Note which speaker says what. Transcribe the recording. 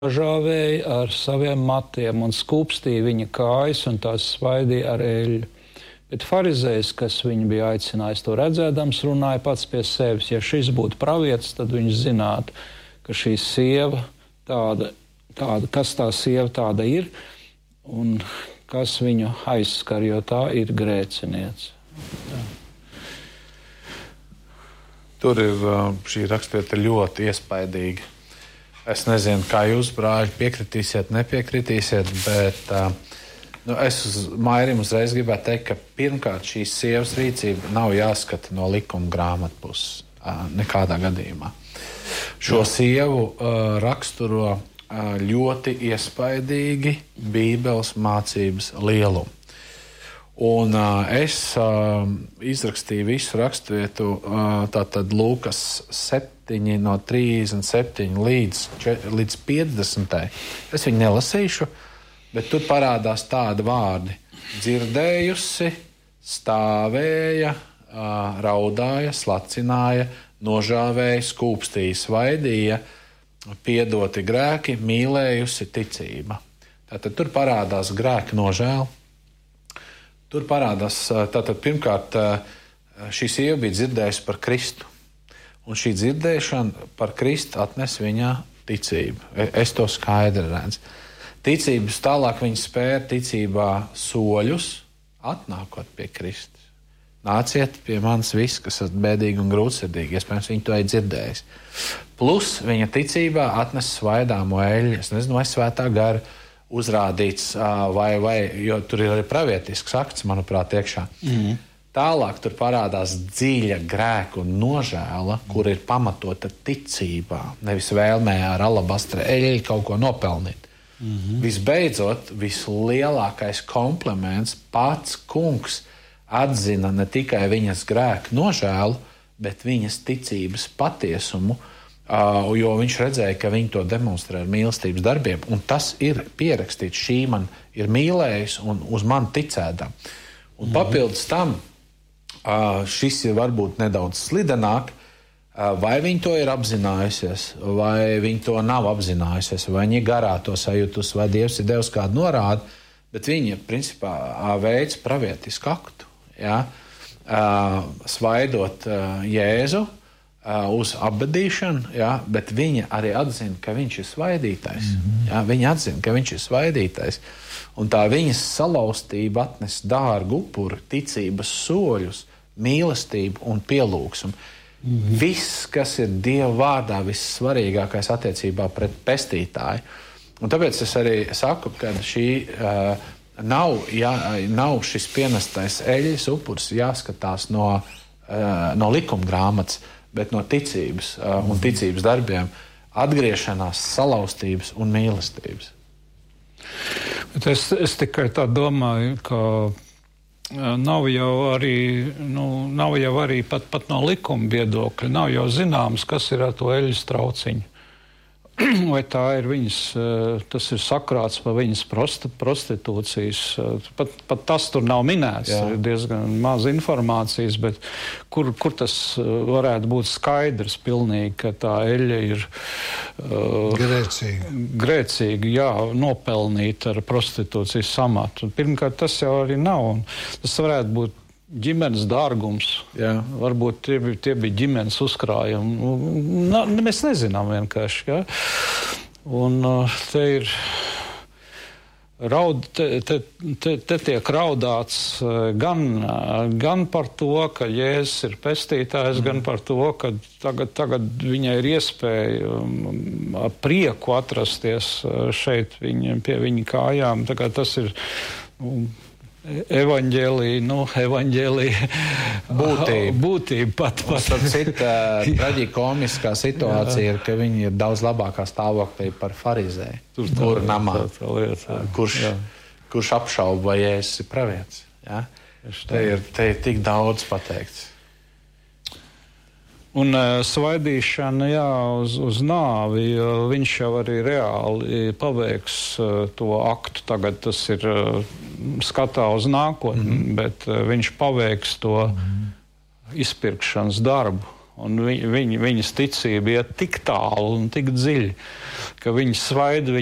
Speaker 1: Žāvēja ar saviem matiem un skūpstīja viņa kājas un tās svaidīja ar eļļu. Bet farizējs, kas viņu bija aicinājis, to redzēdams, runāja pats pie sevis. Ja šis būtu pravietis, tad viņš zinātu, ka šī sieva kas tā sieva tāda ir un kas viņu aizskar, jo tā ir grēciniece. Tā.
Speaker 2: Tur ir šī raksturvieta ļoti iespaidīga. Es nezinu, kā jūs, brāļi, piekritīsiet, nepiekritīsiet, bet es uz Mairim uzreiz gribētu teikt, ka pirmkārt šīs sievas rīcība nav jāskata no likuma grāmatpuses nekādā gadījumā. Šo sievu raksturo ļoti iespaidīgi Bībeles mācības lielumu. Un es izrakstīju visu raksturvietu, tātad Lūkas 7 no 37 līdz 50. Es viņu nelasīšu, bet tur parādās tādi vārdi. Dzirdējusi, stāvēja, raudāja, slacināja, nožāvēja, skūpstīja, svaidīja, piedoti grēki, mīlējusi ticība. Tātad tur parādās grēka nožēla. Tur parādās, tātad pirmkārt, šī sieva bija dzirdējusi par Kristu. Un šī dzirdēšana par Kristu atnes viņā ticību. Es to skaidri redzu. Ticības tālāk viņa spēra ticībā soļus, atnākot pie Kristus. Nāciet pie manis visi, kas esat bēdīgi un grūtsirdīgi. Iespējams, viņi to ir dzirdējis. Plus viņa ticībā atnes svaidāmo eļļu. Es nezinu, vai svētā gara uzrādīts, jo tur ir arī pravietisks akts, manuprāt, iekšā. Tālāk tur parādās dziļa grēka un nožēla, kur ir pamatota ticībā, nevis vēlmē ar alabastra eļļu kaut ko nopelnīt. Visbeidzot, vislielākais kompliments pats kungs atzina ne tikai viņas grēka nožēlu, bet viņas ticības patiesumu, jo viņš redzēja, ka viņi to demonstrē ar mīlestības darbiem, un tas ir pierakstīts. Šī man ir mīlējusi un uz mani ticēdam. Un papildus tam, šis ir varbūt nedaudz slidenāk, vai viņi to ir apzinājusies, vai viņi to nav apzinājusies, vai viņi garā to sajūtus, vai Dievs ir devis kādu norādi, bet viņi, principā, veids pravietisku aktu, ja? Svaidot Jēzu, uz apbedīšanu, ja, bet viņa arī atzina, ka viņš ir svaidītais. Ja, viņa atzina, ka viņš ir svaidītais. Un tā viņas salauztība atnes dārgu upuri, ticības soļus, mīlestību un pielūgsmu. Viss, kas ir Dieva vārdā, vissvarīgākais attiecībā pret pestītāju. Un tāpēc es arī saku, ka šī nav šis pienestais eļļas upuris jāskatās no likuma grāmatas, bet no ticības un ticības darbiem, atgriešanās, salauztības un mīlestības.
Speaker 1: Bet es tikai tā domāju, ka nav jau arī pat no likuma viedokļa, nav jau zināms, kas ir ar to eļļas trauciņu. Vai tā ir viņas, tas ir sakrāts pa viņas prostitūcijas. Pat tas tur nav minēts. Ir diezgan maz informācijas, bet kur tas varētu būt skaidrs pilnīgi, ka tā eļļa ir grēcīga, nopelnīta ar prostitūcijas samatu. Pirmkārt, tas jau arī nav. Un tas varētu būt ģimenes dārgums. Jā. Varbūt tie bija ģimenes uzkrājumi. Mēs nezinām vienkārši. Ja? Un te ir te tiek raudāts gan par to, ka Jēzus ir pestītājs, gan par to, ka tagad viņai ir iespēja ar prieku atrasties šeit pie viņa kājām. Tā kā tas ir evaņģēlija būtība pat.
Speaker 2: Cita traģikomiskā situācija ir, ka viņi ir daudz labākā stāvoklī par farizēju. Tur namā, kurš apšauba, vai Jēzus ir pravietis. Ja? Te ir tik daudz pateikts.
Speaker 1: Un svaidīšana, uz nāvi, viņš jau arī reāli paveiks to aktu. Tagad tas ir skatā uz nākotni, bet viņš paveiks to izpirkšanas darbu. Un viņas ticība iet tik tālu un tik dziļi, ka viņi svaida.